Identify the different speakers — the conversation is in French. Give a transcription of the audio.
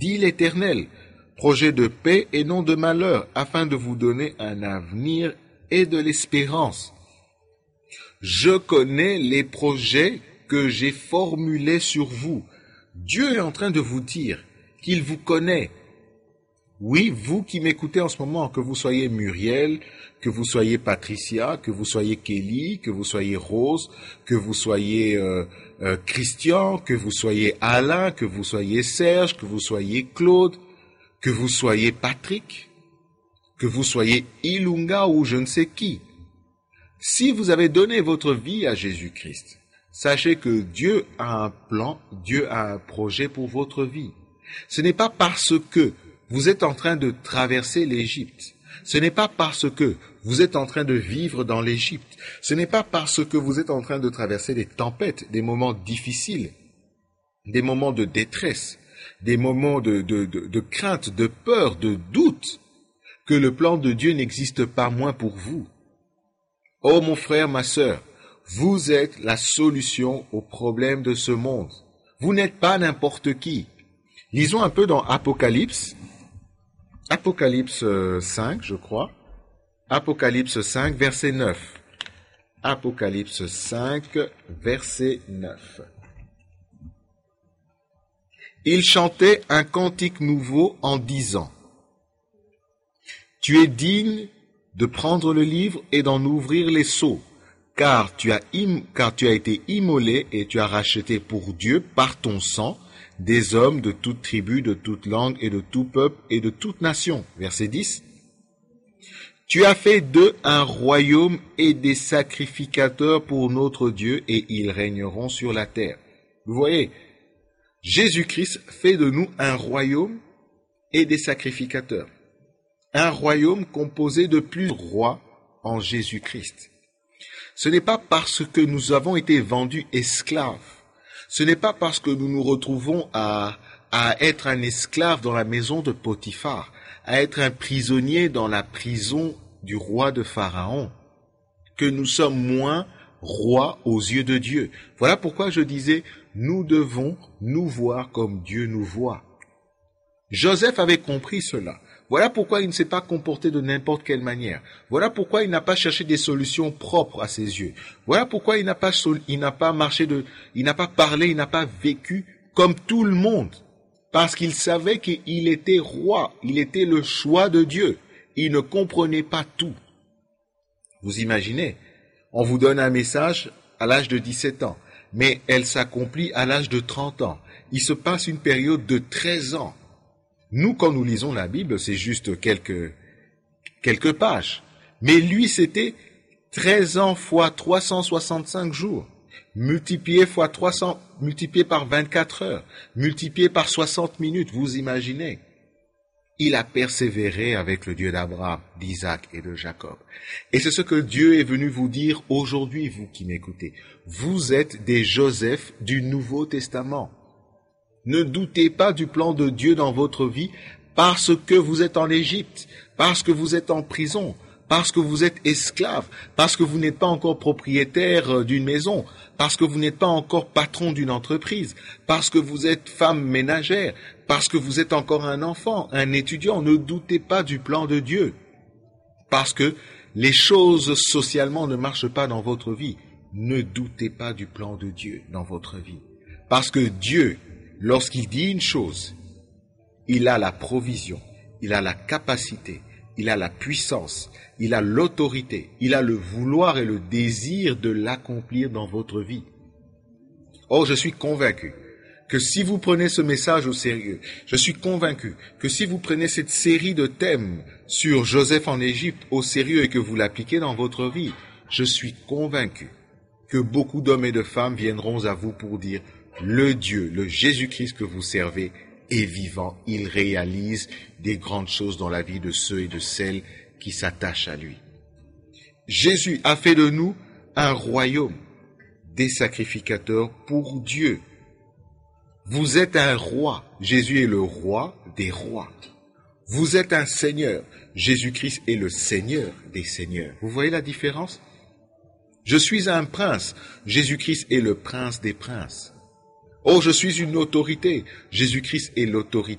Speaker 1: dit l'Éternel, projet de paix et non de malheur, afin de vous donner un avenir et de l'espérance. Je connais les projets que j'ai formulés sur vous. Dieu est en train de vous dire qu'il vous connaît. Oui, vous qui m'écoutez en ce moment, que vous soyez Muriel, que vous soyez Patricia, que vous soyez Kelly, que vous soyez Rose, que vous soyez Christian, que vous soyez Alain, que vous soyez Serge, que vous soyez Claude, que vous soyez Patrick, que vous soyez Ilunga ou je ne sais qui. Si vous avez donné votre vie à Jésus-Christ, sachez que Dieu a un plan, Dieu a un projet pour votre vie. Ce n'est pas parce que vous êtes en train de traverser l'Égypte. Ce n'est pas parce que vous êtes en train de vivre dans l'Égypte. Ce n'est pas parce que vous êtes en train de traverser des tempêtes, des moments difficiles, des moments de détresse, des moments de crainte, de peur, de doute, que le plan de Dieu n'existe pas moins pour vous. Oh mon frère, ma sœur, vous êtes la solution aux problèmes de ce monde. Vous n'êtes pas n'importe qui. Lisons un peu dans Apocalypse. Apocalypse 5, je crois. Apocalypse 5, verset 9. Apocalypse 5, verset 9. Il chantait un cantique nouveau en disant, « Tu es digne de prendre le livre et d'en ouvrir les sceaux, car tu as été immolé et tu as racheté pour Dieu par ton sang des hommes de toute tribu, de toute langue et de tout peuple et de toute nation. » Verset 10. Tu as fait d'eux un royaume et des sacrificateurs pour notre Dieu et ils régneront sur la terre. Vous voyez, Jésus-Christ fait de nous un royaume et des sacrificateurs. Un royaume composé de plusieurs rois en Jésus-Christ. Ce n'est pas parce que nous avons été vendus esclaves. Ce n'est pas parce que nous nous retrouvons à être un esclave dans la maison de Potiphar, à être un prisonnier dans la prison du roi de Pharaon, que nous sommes moins rois aux yeux de Dieu. Voilà pourquoi je disais, nous devons nous voir comme Dieu nous voit. Joseph avait compris cela. Voilà pourquoi il ne s'est pas comporté de n'importe quelle manière. Voilà pourquoi il n'a pas cherché des solutions propres à ses yeux. Voilà pourquoi il n'a pas parlé, il n'a pas vécu comme tout le monde. Parce qu'il savait qu'il était roi, il était le choix de Dieu. Il ne comprenait pas tout. Vous imaginez, on vous donne un message à l'âge de 17 ans, mais elle s'accomplit à l'âge de 30 ans. Il se passe une période de 13 ans. Nous, quand nous lisons la Bible, c'est juste quelques pages. Mais lui, c'était 13 ans fois 365 jours, multiplié par 24 heures, multiplié par 60 minutes, vous imaginez. Il a persévéré avec le Dieu d'Abraham, d'Isaac et de Jacob. Et c'est ce que Dieu est venu vous dire aujourd'hui, vous qui m'écoutez. Vous êtes des Joseph du Nouveau Testament. Ne doutez pas du plan de Dieu dans votre vie parce que vous êtes en Égypte, parce que vous êtes en prison, parce que vous êtes esclave, parce que vous n'êtes pas encore propriétaire d'une maison, parce que vous n'êtes pas encore patron d'une entreprise, parce que vous êtes femme ménagère, parce que vous êtes encore un enfant, un étudiant. Ne doutez pas du plan de Dieu, parce que les choses socialement ne marchent pas dans votre vie. Ne doutez pas du plan de Dieu dans votre vie, parce que Dieu, lorsqu'il dit une chose, il a la provision, il a la capacité, il a la puissance, il a l'autorité, il a le vouloir et le désir de l'accomplir dans votre vie. Or, je suis convaincu que si vous prenez ce message au sérieux, je suis convaincu que si vous prenez cette série de thèmes sur Joseph en Égypte au sérieux et que vous l'appliquez dans votre vie, je suis convaincu que beaucoup d'hommes et de femmes viendront à vous pour dire « Le Dieu, le Jésus-Christ que vous servez est vivant, il réalise des grandes choses dans la vie de ceux et de celles qui s'attachent à lui. » Jésus a fait de nous un royaume, des sacrificateurs pour Dieu. Vous êtes un roi, Jésus est le roi des rois. Vous êtes un seigneur, Jésus-Christ est le seigneur des seigneurs. Vous voyez la différence? Je suis un prince, Jésus-Christ est le prince des princes. Oh, je suis une autorité, Jésus-Christ est l'autorité